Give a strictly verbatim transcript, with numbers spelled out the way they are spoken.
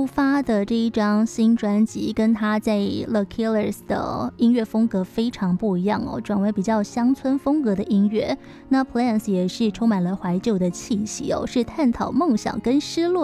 复发的这一张新专辑跟他在 The Killers 的音乐风格非常不一样哦，转为比较乡村风格的音乐。那 Plans 也是充满了怀旧的气息哦，是探讨梦想跟失落